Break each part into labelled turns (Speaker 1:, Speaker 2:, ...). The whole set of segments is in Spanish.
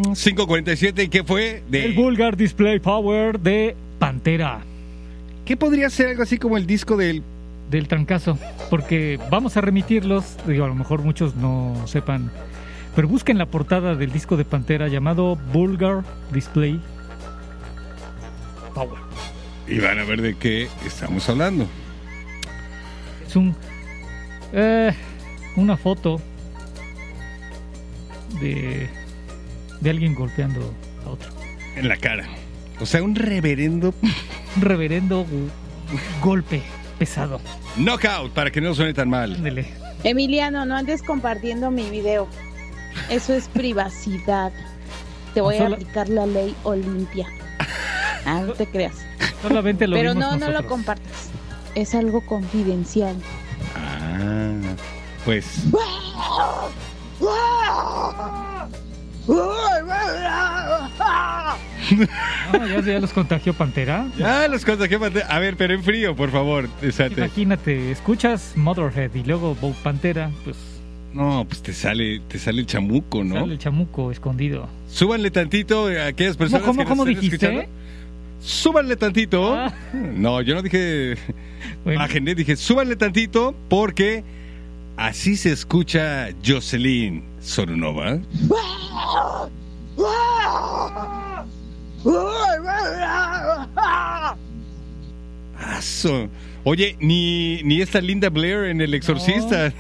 Speaker 1: 5:47, ¿y qué fue?
Speaker 2: El Vulgar Display Power de Pantera.
Speaker 1: ¿Qué podría ser algo así como el disco del
Speaker 2: trancazo? Porque vamos a remitirlos, digo, a lo mejor muchos no sepan, pero busquen la portada del disco de Pantera llamado Vulgar Display Power.
Speaker 1: Y van a ver de qué estamos hablando.
Speaker 2: Es una foto de alguien golpeando a otro.
Speaker 1: En la cara. O sea, un reverendo
Speaker 2: golpe pesado.
Speaker 1: Knockout, para que no suene tan mal.
Speaker 2: Ándele.
Speaker 3: Emiliano, no andes compartiendo mi video. Eso es privacidad. Te voy a aplicar la ley Olimpia. No te creas.
Speaker 2: Solamente lo
Speaker 3: Pero
Speaker 2: vimos
Speaker 3: no
Speaker 2: nosotros.
Speaker 3: lo compartas. Es algo confidencial.
Speaker 1: Pues.
Speaker 2: Ya los contagió Pantera.
Speaker 1: Ya los contagió Pantera. A ver, pero en frío, por favor. Exacto.
Speaker 2: Imagínate, escuchas Motorhead y luego Pantera, pues.
Speaker 1: No, pues te sale el chamuco, ¿no?
Speaker 2: Sale el chamuco escondido.
Speaker 1: Súbanle tantito a aquellas personas
Speaker 2: ¿Cómo
Speaker 1: que nos estén
Speaker 2: dijiste?
Speaker 1: escuchando. Súbanle tantito. No, yo no dije bajenle, dije súbanle tantito porque así se escucha Jocelyn Sorunova. Oye, ni esta Linda Blair en El Exorcista.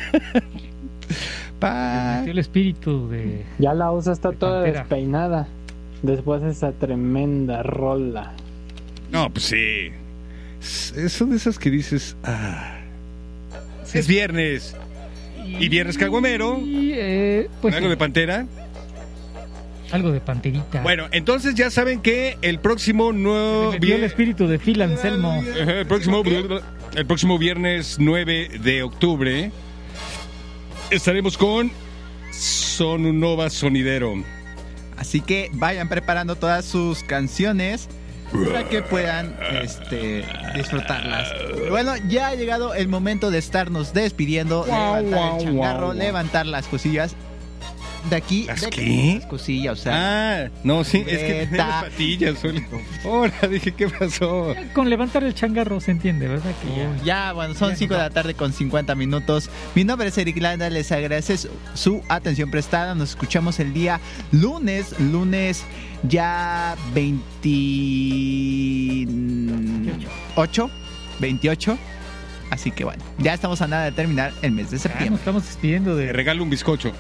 Speaker 2: El espíritu de...
Speaker 4: Ya la usa, está toda
Speaker 2: Pantera.
Speaker 4: despeinada. Después de esa tremenda rola.
Speaker 1: No, pues sí. Son de esas que dices, es viernes. Y viernes caguamero.
Speaker 2: Pues
Speaker 1: algo de Pantera.
Speaker 2: Algo de Panterita.
Speaker 1: Bueno, entonces ya saben que el próximo
Speaker 2: el espíritu de Phil Anselmo.
Speaker 1: El próximo viernes 9 de octubre estaremos con Sonunova Sonidero.
Speaker 5: Así que vayan preparando todas sus canciones para que puedan disfrutarlas. Bueno, ya ha llegado el momento de estarnos despidiendo, levantar el changarro, levantar las cosillas. De aquí.
Speaker 1: ¿Las qué?
Speaker 5: Las cosillas, o sea.
Speaker 1: No, sí, es que tenía las patillas. Ahora dije, ¿qué pasó?
Speaker 2: Con levantar el changarro se entiende, ¿verdad? Que
Speaker 5: ya, bueno, son 5 de la tarde con 50 minutos. Mi nombre es Eric Landa, les agradece su atención prestada. Nos escuchamos el día lunes ya 28. Así que bueno, ya estamos a nada de terminar el mes de septiembre.
Speaker 2: Nos estamos despidiendo de...
Speaker 1: Te regalo un bizcocho.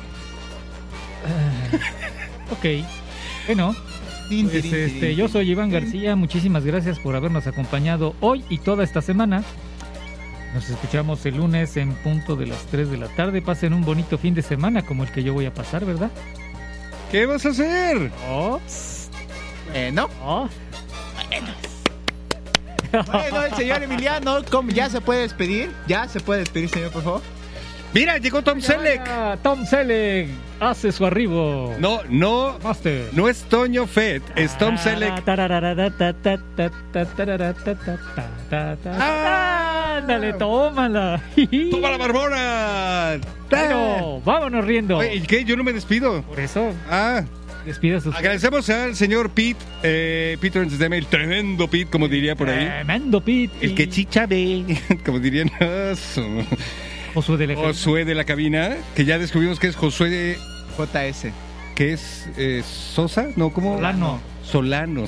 Speaker 2: Ok, bueno, pues yo soy Iván García, muchísimas gracias por habernos acompañado hoy y toda esta semana. Nos escuchamos el lunes en punto de las 3 de la tarde. Pasen un bonito fin de semana como el que yo voy a pasar, ¿verdad?
Speaker 1: ¿Qué vas a hacer?
Speaker 5: Bueno, el señor Emiliano, ¿ya se puede despedir? ¿Ya se puede despedir, señor, por favor?
Speaker 1: Mira, llegó Tom Selleck.
Speaker 2: Tom Selleck hace su arribo.
Speaker 1: No es Toño Fett, es Tom Selleck.
Speaker 2: Ándale, tómala.
Speaker 1: ¡Toma la barbona!
Speaker 2: Bueno, vámonos riendo.
Speaker 1: Oye, ¿y qué? Yo no me despido.
Speaker 2: Por eso. Despida sus...
Speaker 1: Agradecemos al señor Pete, Peter el tremendo Pete, como diría por ahí.
Speaker 2: Tremendo Pete.
Speaker 1: El que chicha ve, como dirían. Josué de la cabina, que ya descubrimos que es Josué de
Speaker 5: JS.
Speaker 1: ¿Qué es? ¿Sosa? No, ¿cómo? Solano.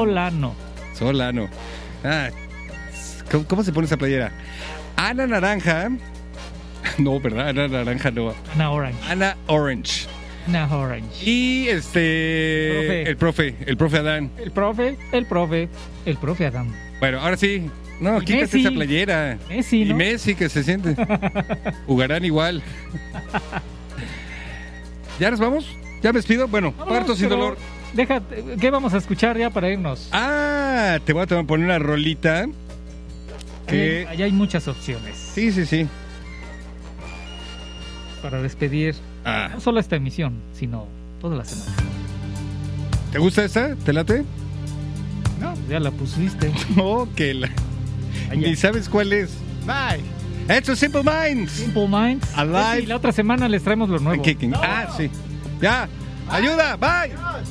Speaker 1: ¿Cómo se pone esa playera? Ana Naranja. No, ¿verdad? Ana Naranja no. Ana Orange. Y el profe Adán.
Speaker 2: El profe Adán.
Speaker 1: Bueno, ahora sí. No, quítate
Speaker 2: Messi.
Speaker 1: esa playera.
Speaker 2: Messi, ¿no?
Speaker 1: Y Messi, que se siente. Jugarán igual. ¿Ya nos vamos? ¿Ya me despido? Bueno, parto sin dolor.
Speaker 2: Déjate, ¿qué vamos a escuchar ya para irnos?
Speaker 1: Te voy a poner una rolita. Que...
Speaker 2: Allá hay muchas opciones.
Speaker 1: Sí.
Speaker 2: Para despedir no solo esta emisión, sino toda la semana.
Speaker 1: ¿Te gusta esta? ¿Te late?
Speaker 2: No, ya la pusiste.
Speaker 1: No, que la... Ni sabes cuál es.
Speaker 5: Bye.
Speaker 1: Esto es Simple Minds.
Speaker 2: Alive. Sí, la otra semana les traemos lo nuevo.
Speaker 1: Sí. Ya. Ayuda, bye.